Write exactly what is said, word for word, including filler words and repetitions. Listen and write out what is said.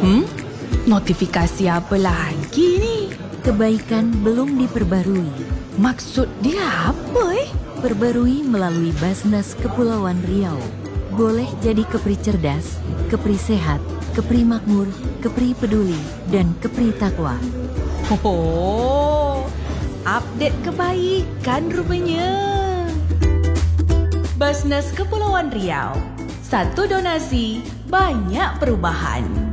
Hmm? Notifikasi apa lagi ni? Kebaikan belum diperbarui. Maksud dia apa eh? Perbarui melalui Basnas Kepulauan Riau. Boleh jadi kepri cerdas, kepri sehat, kepri makmur, kepri peduli, dan kepri takwa. Oh, update kebaikan rupanya. Basnas Kepulauan Riau. Satu donasi, banyak perubahan.